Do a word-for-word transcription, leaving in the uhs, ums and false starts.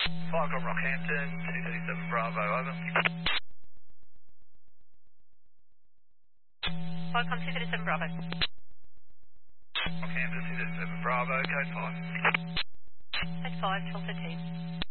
Five on Rockhampton, two thirty-seven Bravo, over. Welcome two thirty-seven Bravo. Rockhampton, two thirty-seven Bravo, code five. Code five, Delta Team.